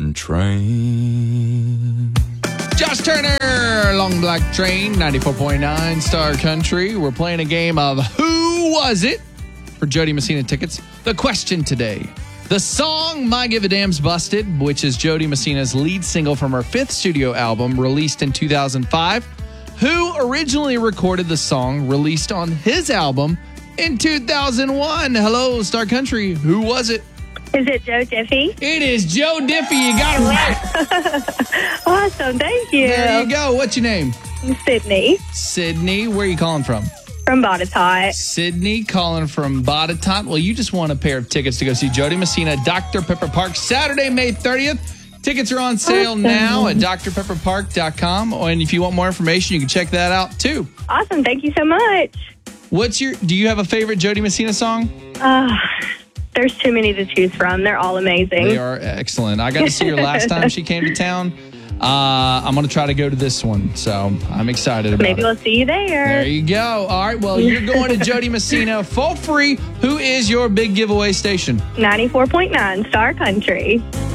Train. Josh Turner, Long Black Train, 94.9 Star Country. We're playing a game of Who Was It? For Jody Messina tickets. The question today. The song My Give a Damn's Busted, which is Jody Messina's lead single from her fifth studio album released in 2005. Who originally recorded the song released on his album in 2001? Hello, Star Country. Who was it? Is it Joe Diffie? It is Joe Diffie. You got it right. Awesome. Thank you. There you go. What's your name? Sydney Sydney. Where are you calling from? from Botetourt. Sydney calling from Botetourt. Well, you just won a pair of tickets to go see Jody Messina at Dr. Pepper Park Saturday, May 30th. Tickets are on sale now at drpepperpark.com. And if you want more information, you can check that out too. Awesome. Thank you so much. Do you have a favorite Jody Messina song? There's too many to choose from. They're all amazing. They are excellent. I got to see her last time she came to town. I'm going to try to go to this one, so I'm excited about it. Maybe we'll see you there. There you go. All right, well, you're going to Jody Messina for free. Who is your big giveaway station? 94.9 Star Country.